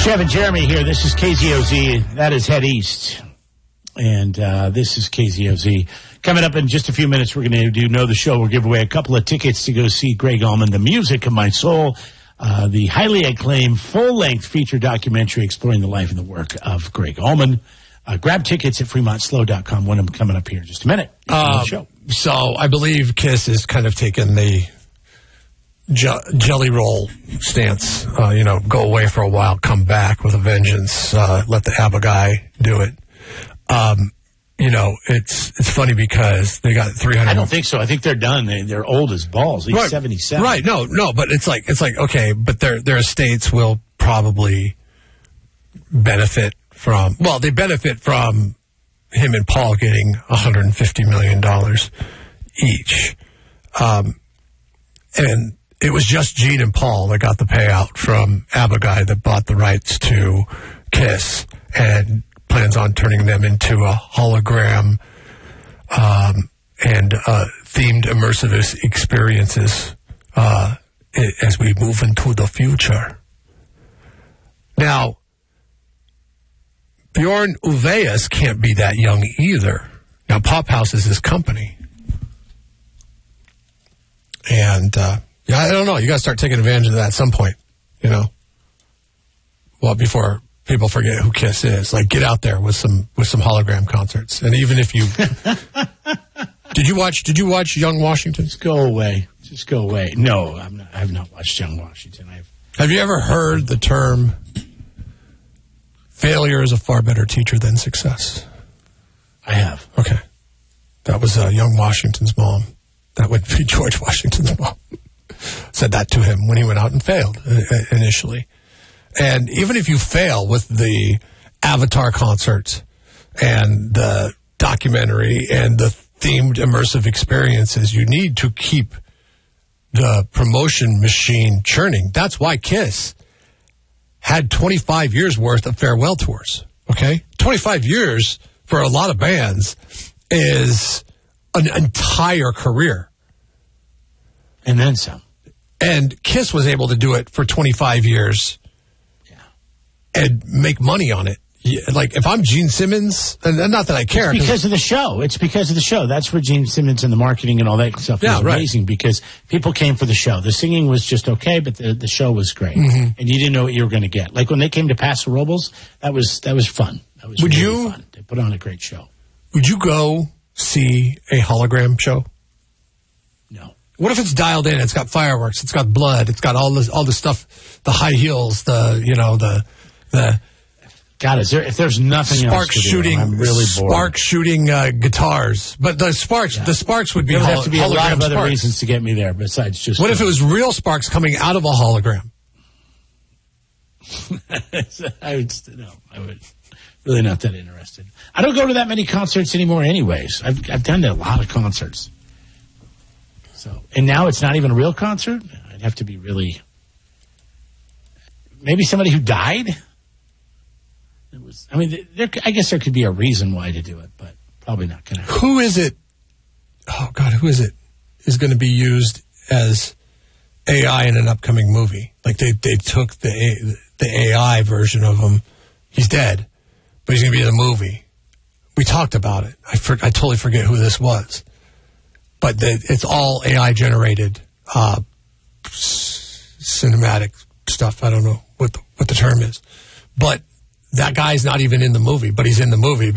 Jeff and Jeremy here. This is KZOZ. That is Head East. And this is KZOZ. Coming up in just a few minutes, we're going to do Know the Show. We'll give away a couple of tickets to go see Greg Allman, The Music of My Soul, the highly acclaimed full-length feature documentary exploring the life and the work of Greg Allman. Grab tickets at FremontSlow.com. One of them coming up here in just a minute. Show. So I believe Kiss has kind of taken the jelly roll stance. Go away for a while, come back with a vengeance, let the ABBA guy do it. It's funny because they got 300. I don't think so. I think they're done. They're old as balls. He's 77. Right. No, but it's like, okay, but their estates will probably benefit from, they benefit from him and Paul getting $150 million each. And it was just Gene and Paul that got the payout from ABBA guy that bought the rights to Kiss and plans on turning them into a hologram and themed immersive experiences as we move into the future. Now, Bjorn Ulvaeus can't be that young either. Now, Pop House is his company. And, I don't know. You got to start taking advantage of that at some point, Well, before people forget who Kiss is. Like, get out there with some hologram concerts. And even if you... Did you watch Young Washington? Just go away. No, I have not watched Young Washington. Have you ever heard the term, failure is a far better teacher than success? I have. Okay. That was Young Washington's mom. That would be George Washington's mom. Said that to him when he went out and failed initially. And even if you fail with the Avatar concerts and the documentary and the themed immersive experiences, you need to keep the promotion machine churning. That's why Kiss had 25 years worth of farewell tours. Okay? 25 years for a lot of bands is an entire career. And then some. And Kiss was able to do it for 25 years and make money on it. Like, if I'm Gene Simmons, and not that I care. It's because of the show. That's where Gene Simmons and the marketing and all that stuff was amazing, because people came for the show. The singing was just okay, but the show was great. Mm-hmm. And you didn't know what you were going to get. Like, when they came to Paso Robles, that was fun. That was really fun. They put on a great show. Would you go see a hologram show? No. What if it's dialed in? It's got fireworks. It's got blood. It's got all the stuff, the high heels, the God, if there's nothing else to do, I'm really bored. Spark shooting guitars, but the sparks would be. There would have to be a lot of other sparks. reasons to get me there besides just. What if it was real sparks coming out of a hologram? I would really not that interested. I don't go to that many concerts anymore, anyways. I've done a lot of concerts. So, and now it's not even a real concert. I'd have to be really. Maybe somebody who died. I guess there could be a reason why to do it, but probably not going to. Who is it? Oh, God, who is it? Is going to be used as AI in an upcoming movie? Like, they took the AI version of him. He's dead, but he's going to be in the movie. We talked about it. I totally forget who this was. But it's all AI-generated cinematic stuff. I don't know what the term is. But that guy's not even in the movie, but he's in the movie